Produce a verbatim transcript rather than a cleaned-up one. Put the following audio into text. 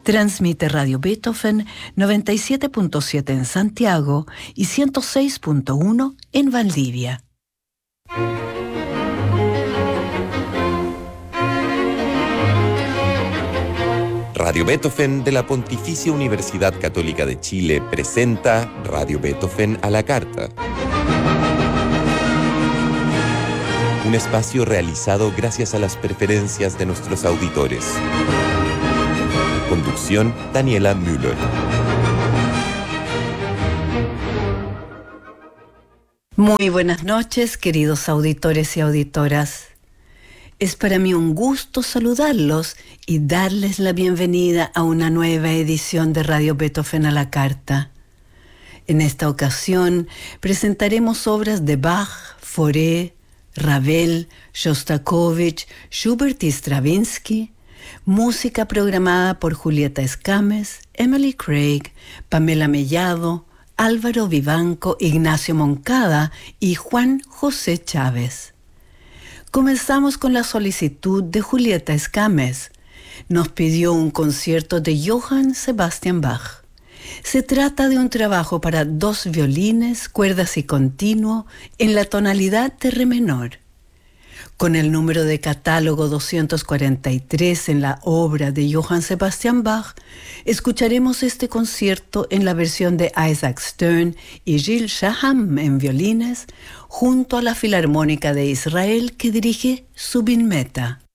Transmite Radio Beethoven noventa y siete punto siete en Santiago y ciento seis punto uno en Valdivia. Radio Beethoven de la Pontificia Universidad Católica de Chile presenta Radio Beethoven a la carta. Un espacio realizado gracias a las preferencias de nuestros auditores. Conducción, Daniela Müller. Muy buenas noches, queridos auditores y auditoras. Es para mí un gusto saludarlos y darles la bienvenida a una nueva edición de Radio Beethoven a la carta. En esta ocasión presentaremos obras de Bach, Fauré, Ravel, Shostakovich, Schubert y Stravinsky, música programada por Julieta Escames, Emily Craig, Pamela Mellado, Álvaro Vivanco, Ignacio Moncada y Juan José Chávez. Comenzamos con la solicitud de Julieta Escames. Nos pidió un concierto de Johann Sebastian Bach. Se trata de un trabajo para dos violines, cuerdas y continuo en la tonalidad de re menor. Con el número de catálogo doscientos cuarenta y tres en la obra de Johann Sebastian Bach, escucharemos este concierto en la versión de Isaac Stern y Gilles Shaham en violines, junto a la Filarmónica de Israel que dirige Zubin Mehta.